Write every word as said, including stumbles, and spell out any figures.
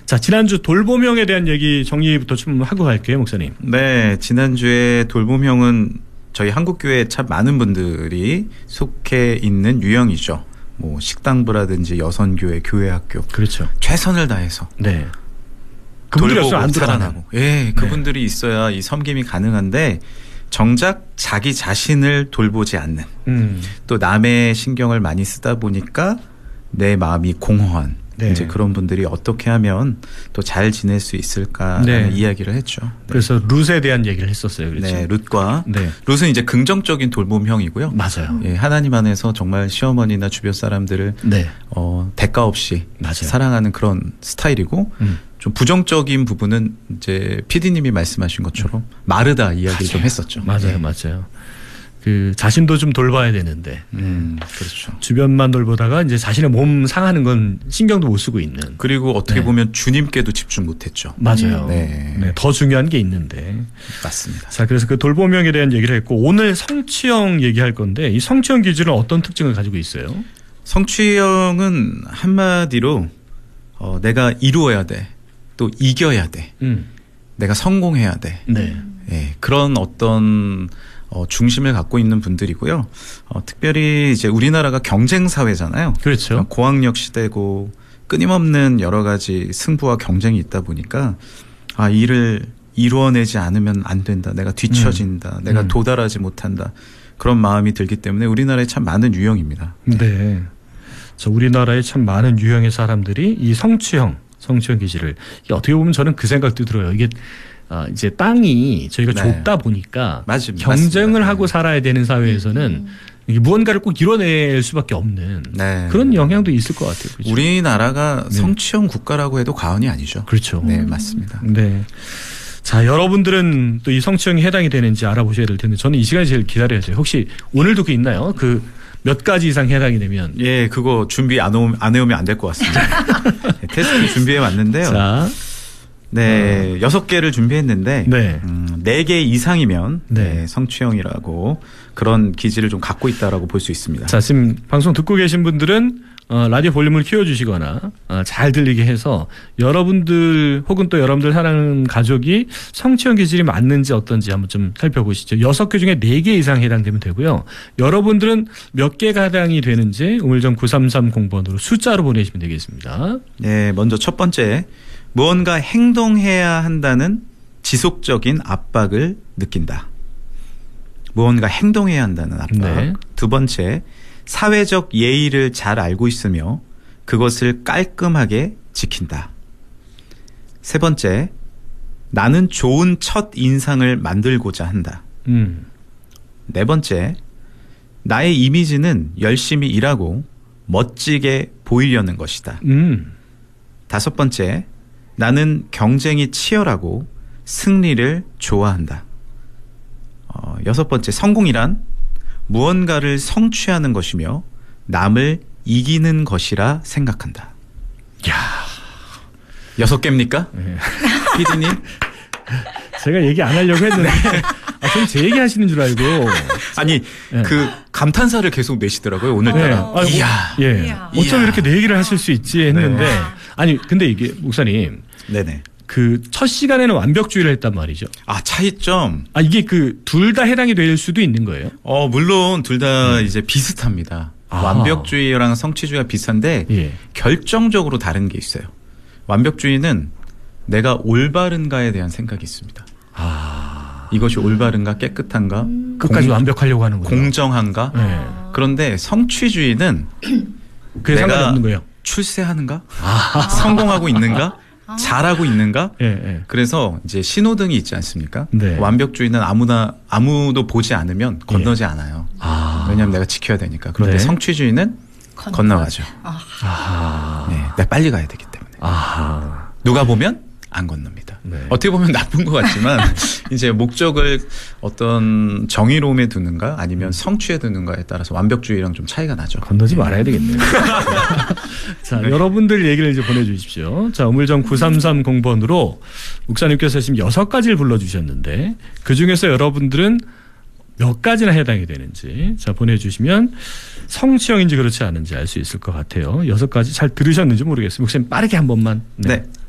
자, 지난주 돌봄형에 대한 얘기 정리부터 좀 하고 갈게요, 목사님. 네, 지난주에 돌봄형은 저희 한국교회에 참 많은 분들이 속해 있는 유형이죠. 뭐 식당부라든지 여선교회, 교회학교. 그렇죠. 최선을 다해서. 네. 그분들이 없으면 안 살아나고. 예, 그분들이 네. 있어야 이 섬김이 가능한데 정작 자기 자신을 돌보지 않는 음. 또 남의 신경을 많이 쓰다 보니까 내 마음이 공허한 네. 이제 그런 분들이 어떻게 하면 또 잘 지낼 수 있을까라는 네. 이야기를 했죠. 네. 그래서 룻에 대한 얘기를 했었어요. 그렇죠? 네, 룻과 네. 룻은 이제 긍정적인 돌봄형이고요. 맞아요. 예, 하나님 안에서 정말 시어머니나 주변 사람들을 네. 어, 대가 없이 맞아요. 사랑하는 그런 스타일이고 음. 좀 부정적인 부분은 이제 피디님이 말씀하신 것처럼 음. 마르다 이야기를 맞아요. 좀 했었죠. 맞아요, 네. 맞아요. 그 자신도 좀 돌봐야 되는데 음, 그렇죠. 주변만 돌보다가 이제 자신의 몸 상하는 건 신경도 못 쓰고 있는. 그리고 어떻게 네. 보면 주님께도 집중 못했죠. 맞아요. 네. 네, 더 중요한 게 있는데. 맞습니다. 자, 그래서 그 돌봄형에 대한 얘기를 했고 오늘 성취형 얘기할 건데 이 성취형 기준은 어떤 특징을 가지고 있어요? 성취형은 한마디로 어, 내가 이루어야 돼, 또 이겨야 돼, 음. 내가 성공해야 돼. 네. 네, 그런 어떤 어, 중심을 갖고 있는 분들이고요. 어, 특별히 이제 우리나라가 경쟁 사회잖아요. 그렇죠. 고학력 시대고 끊임없는 여러 가지 승부와 경쟁이 있다 보니까 아, 일을 이루어내지 않으면 안 된다. 내가 뒤처진다. 음. 내가 음. 도달하지 못한다. 그런 마음이 들기 때문에 우리나라에 참 많은 유형입니다. 네. 네. 자, 우리나라에 참 많은 유형의 사람들이 이 성취형, 성취형 기질을 어떻게 보면 저는 그 생각도 들어요. 이게 아, 이제 땅이 저희가 네. 좁다 보니까 맞습니다. 경쟁을 맞습니다. 하고 살아야 되는 사회에서는 음. 무언가를 꼭 이뤄낼 수밖에 없는 네. 그런 영향도 있을 것 같아요. 그렇죠? 우리나라가 네. 성취형 국가라고 해도 과언이 아니죠. 그렇죠. 네, 맞습니다. 네. 자, 여러분들은 또 이 성취형이 해당이 되는지 알아보셔야 될 텐데 저는 이 시간이 제일 기다려야 돼요. 혹시 오늘도 그 있나요? 그 몇 가지 이상 해당이 되면. 예, 그거 준비 안, 오, 안 해오면 안 될 것 같습니다. 네, 테스트 준비해 왔는데요. 자. 네, 어. 여섯 개를 준비했는데, 네. 음, 네 개 이상이면, 네. 네, 성취형이라고 그런 기질을 좀 갖고 있다라고 볼 수 있습니다. 자, 지금 방송 듣고 계신 분들은 어, 라디오 볼륨을 키워주시거나 어, 잘 들리게 해서 여러분들 혹은 또 여러분들 사랑하는 가족이 성취형 기질이 맞는지 어떤지 한번 좀 살펴보시죠. 여섯 개 중에 네 개 이상 해당되면 되고요. 여러분들은 몇 개가 해당이 되는지 우물정 구삼삼공 번으로 숫자로 보내시면 되겠습니다. 네, 먼저 첫 번째. 무언가 행동해야 한다는 지속적인 압박을 느낀다. 무언가 행동해야 한다는 압박. 네. 두 번째, 사회적 예의를 잘 알고 있으며 그것을 깔끔하게 지킨다. 세 번째, 나는 좋은 첫 인상을 만들고자 한다. 음. 네 번째, 나의 이미지는 열심히 일하고 멋지게 보이려는 것이다. 음. 다섯 번째, 나는 경쟁이 치열하고 승리를 좋아한다. 어, 여섯 번째, 성공이란 무언가를 성취하는 것이며 남을 이기는 것이라 생각한다. 야, 여섯 개입니까? 네. 피디님? 제가 얘기 안 하려고 했는데 아, 저는 제 얘기 하시는 줄 알고. 아니 네. 그 감탄사를 계속 내시더라고요 오늘따라. 네. 이야, 예. 이야. 어쩜 이렇게 내 얘기를 하실 수 있지 했는데 네. 아니 근데 이게 목사님. 네네. 그 첫 시간에는 완벽주의를 했단 말이죠. 아, 차이점. 아, 이게 그 둘 다 해당이 될 수도 있는 거예요? 어, 물론 둘 다 음. 이제 비슷합니다. 아. 완벽주의랑 성취주의가 비슷한데 예. 결정적으로 다른 게 있어요. 완벽주의는 내가 올바른가에 대한 생각이 있습니다. 아. 이것이 올바른가 깨끗한가 음. 끝까지 공, 완벽하려고 하는 거예요. 공정한가. 네. 그런데 성취주의는 그게 상관이 없는 거예요. 출세하는가, 아. 성공하고 있는가, 아. 잘하고 있는가. 네, 네. 그래서 이제 신호등이 있지 않습니까? 네. 완벽주의는 아무나 아무도 보지 않으면 건너지 네. 않아요. 아. 왜냐하면 내가 지켜야 되니까. 그런데 네. 성취주의는 건너. 건너가죠. 아. 네, 내가 빨리 가야 되기 때문에. 아. 누가 보면 안 건넙니다. 네. 어떻게 보면 나쁜 것 같지만 이제 목적을 어떤 정의로움에 두는가 아니면 성취에 두는가에 따라서 완벽주의랑 좀 차이가 나죠. 건너지 네. 말아야 되겠네요. 자, 네. 여러분들 얘기를 이제 보내주십시오. 자, 우물정 구삼삼공 번으로 목사님께서 지금 여섯 가지를 불러주셨는데 그 중에서 여러분들은 몇 가지나 해당이 되는지 자 보내주시면 성취형인지 그렇지 않은지 알 수 있을 것 같아요. 여섯 가지 잘 들으셨는지 모르겠어요. 목사님 빠르게 한 번만. 네. 네.